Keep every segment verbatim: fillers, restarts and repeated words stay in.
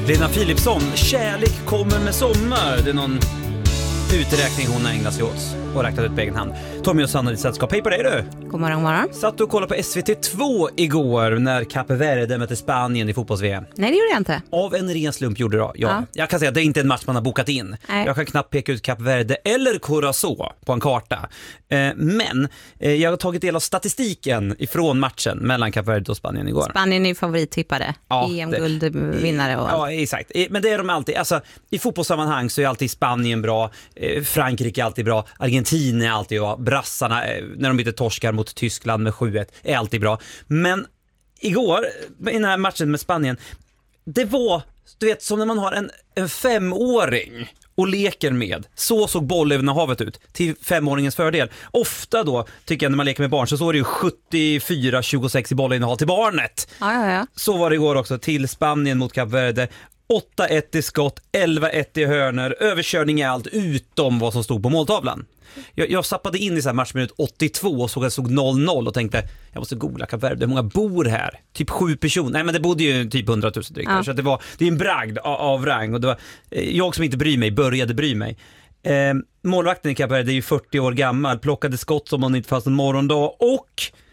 Lena Philipsson, kärlek kommer med sommar. Det är någon uträkning hon har ägnat sig åt och räknat ut på egen hand. Tommy och Sanna i sällskap. Hej på dig du! God morgon, god morgon. Satt du och kollade på S V T två igår när Kap Verde mötte Spanien i fotbolls-V M? Nej, det gjorde jag inte. Av en ren slump gjorde du då. Ja. Ja. Jag kan säga att det är inte en match man har bokat in. Nej. Jag kan knappt peka ut Kap Verde eller Curacao på en karta. Eh, men eh, jag har tagit del av statistiken ifrån matchen mellan Kap Verde och Spanien igår. Spanien är ju favorittippare. Ja, E M-guldvinnare och allt. Ja, exakt. Eh, Men det är de alltid. Alltså, i fotbollssammanhang så är alltid Spanien bra. Eh, Frankrike är alltid bra. Argentina är alltid bra. Brassarna, eh, när de inte torskar mot Tyskland med sju ett, är alltid bra. Men igår, i den här matchen med Spanien, det var, du vet, som när man har en, en femåring och leker med. Så såg bollövernahavet ut till femåringens fördel. Ofta då, tycker jag, när man leker med barn så såg det ju sjuttiofyra tjugosex i bollinnehav till barnet. Ja, ja, ja. Så var det igår också till Spanien mot Kap Verde. åtta ett i skott, elva ett i hörnor, överkörning i allt utom vad som stod på måltavlan. Jag, jag sappade in i så här matchminut åttiotvå och såg att det stod noll noll och tänkte, jag måste googla Kap Verde, hur många bor här? Typ sju personer, nej men det bodde ju typ hundratusen drygt. Ja. Så att det, var, det är en bragd av, av rang och det var, jag som inte bryr mig började bry mig. Eh, målvakten i Kap Verde är ju fyrtio år gammal, plockade skott som om det inte fanns en morgondag och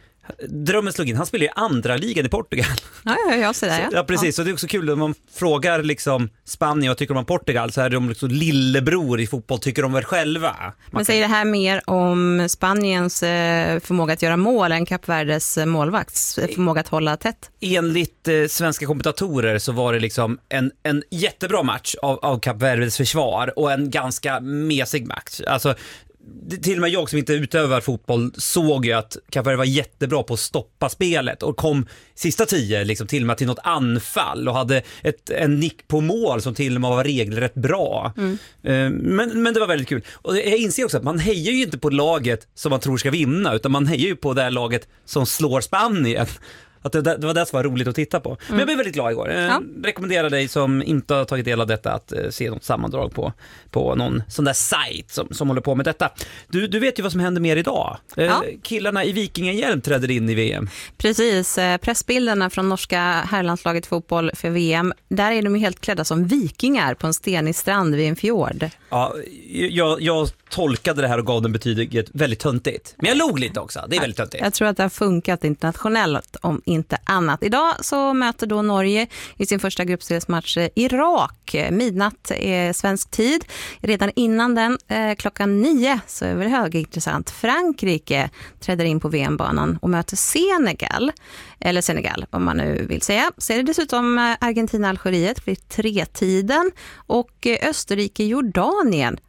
drömmen slog in. Han spelar i andra ligan i Portugal. Ja, ja, jag ser det. Ja, ja precis. Så det är också kul när man frågar liksom Spanien och tycker om Portugal, så är de liksom lillebror i fotboll, tycker de väl själva. Man Men kan... säger det här mer om Spaniens eh, förmåga att göra mål än Kap Verdes eh, målvakts förmåga att hålla tätt? Enligt eh, svenska kommentatorer så var det liksom en, en jättebra match av, av Kap Verdes försvar och en ganska mesig match. Alltså till och med jag som inte utövar fotboll såg ju att Kap Verde var jättebra på att stoppa spelet och kom sista tio liksom till och med till något anfall och hade ett, en nick på mål som till och med var regelrätt bra. Mm. Men, men det var väldigt kul. Och jag inser också att man hejar ju inte på laget som man tror ska vinna, utan man hejar ju på det här laget som slår Spanien. Att det, det var det som var roligt att titta på. Mm. Men jag blev väldigt glad igår. Jag rekommenderar dig som inte har tagit del av detta att eh, se något sammandrag på, på någon sån där sajt som, som håller på med detta. Du, du vet ju vad som händer mer idag. Eh, ja. Killarna i Vikingahjälm träder in i V M. Precis. Eh, pressbilderna från norska herrlandslaget fotboll för V M. Där är de ju helt klädda som vikingar på en stenig strand vid en fjord. Ja, jag, jag tolkade det här och gav den betyget väldigt töntigt. Men jag log lite också. Det är väldigt töntigt. Jag tror att det har funkat internationellt om inte annat. Idag så möter då Norge i sin första gruppspelsmatch Irak. Midnatt är svensk tid. Redan innan den eh, klockan nio så är det högintressant. Frankrike träder in på V M-banan och möter Senegal. Eller Senegal om man nu vill säga. Så är det dessutom Argentina-Algeriet vid tre-tiden och Österrike-Jordanien